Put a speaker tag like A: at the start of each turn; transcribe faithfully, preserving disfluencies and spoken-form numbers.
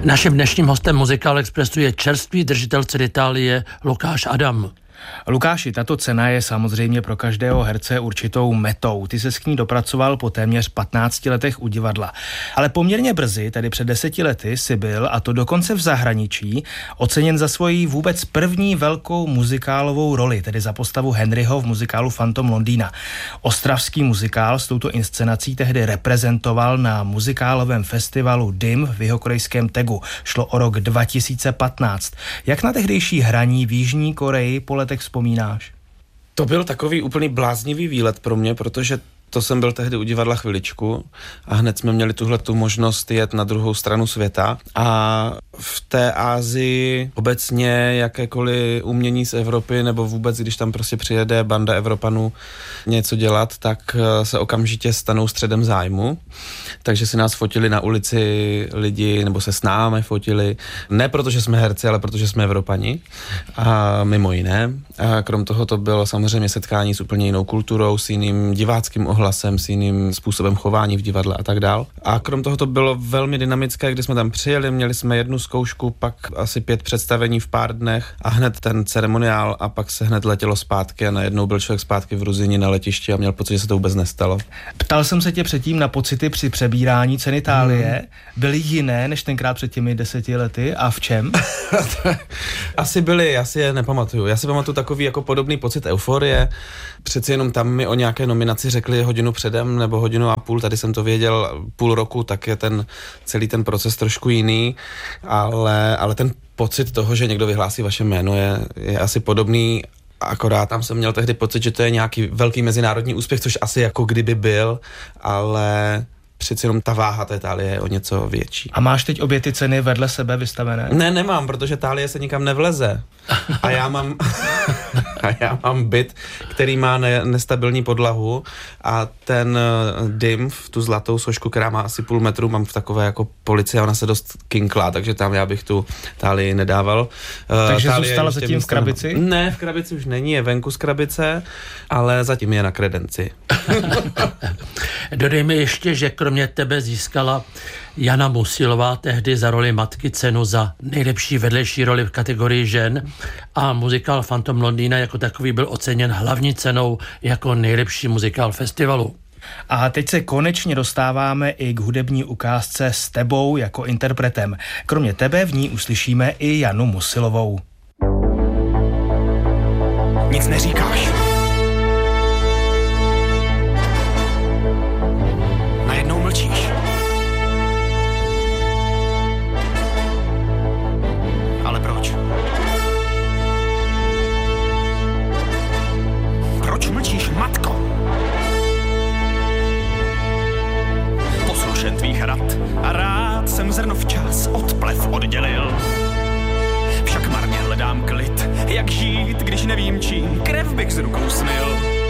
A: Naším dnešním hostem Muzikál Expressu je čerstvý držitel ceny Thálie Lukáš Adam.
B: Lukáši, tato cena je samozřejmě pro každého herce určitou metou. Ty se k ní dopracoval po téměř patnácti letech u divadla. Ale poměrně brzy, tedy před deseti lety, si byl, a to dokonce v zahraničí, oceněn za svoji vůbec první velkou muzikálovou roli, tedy za postavu Henryho v muzikálu Phantom Londýna. Ostravský muzikál s touto inscenací tehdy reprezentoval na muzikálovém festivalu D I M v jihokorejském Tegu. Šlo o rok dva tisíce patnáct. Jak na tehdejší hraní v Jižní Koreji po letech vzpomínáš?
C: To byl takový úplný bláznivý výlet pro mě, protože to jsem byl tehdy u divadla chviličku a hned jsme měli tuhle tu možnost jet na druhou stranu světa a v té Asii obecně jakékoliv umění z Evropy nebo vůbec, když tam prostě přijede banda Evropanů něco dělat, tak se okamžitě stanou středem zájmu. Takže si nás fotili na ulici lidi, nebo se s námi fotili, ne protože jsme herci, ale protože jsme Evropani a mimo jiné. A krom toho to bylo samozřejmě setkání s úplně jinou kulturou, s jiným diváckým ohlasem, s jiným způsobem chování v divadle a tak dál. A krom toho to bylo velmi dynamické, když jsme tam přijeli, měli jsme jednu zkoušku, pak asi pět představení v pár dnech a hned ten ceremoniál a pak se hned letělo zpátky a najednou byl člověk zpátky v Ruzyni na letišti a měl pocit, že se to vůbec nestalo.
B: Ptal jsem se tě předtím na pocity při přebírání ceny Thálie. Hmm. Byly jiné než tenkrát před těmi deseti lety a v čem?
C: Asi byly, já si je nepamatuju. Já si pamatuju takový jako podobný pocit euforie. Přeci jenom tam mi o nějaké nominaci řekli hodinu předem nebo hodinu a půl, tady jsem to věděl půl roku, tak je ten celý ten proces trošku jiný, ale, ale ten pocit toho, že někdo vyhlásí vaše jméno je, je asi podobný, akorát tam jsem měl tehdy pocit, že to je nějaký velký mezinárodní úspěch, což asi jako kdyby byl, ale přeci jenom ta váha té Thálie je o něco větší.
B: A máš teď obě ty ceny vedle sebe vystavené?
C: Ne, nemám, protože Thálie se nikam nevleze. A já mám a já mám byt, který má ne, nestabilní podlahu a ten dym v tu zlatou sošku, která má asi půl metru, mám v takové jako polici a ona se dost kinklá, takže tam já bych tu Thálii nedával.
B: Takže Thálie zůstala zatím v krabici?
C: Ne, v krabici už není, je venku z krabice, ale zatím je na kredenci.
A: Dodej mi ještě, že kromě tebe získala Jana Musilová tehdy za roli matky cenu za nejlepší vedlejší roli v kategorii žen a muzikál Phantom Londýna jako takový byl oceněn hlavní cenou jako nejlepší muzikál festivalu.
B: A teď se konečně dostáváme i k hudební ukázce s tebou jako interpretem. Kromě tebe v ní uslyšíme i Janu Musilovou.
D: Nic neříkáš. Najednou mlčíš. Ale proč? Proč mlčíš, matko? Poslušen tvých rad a rád jsem zrno včas od plev oddělil. Však marně hledám klid, jak žít, když nevím čím, krev bych z rukou smyl.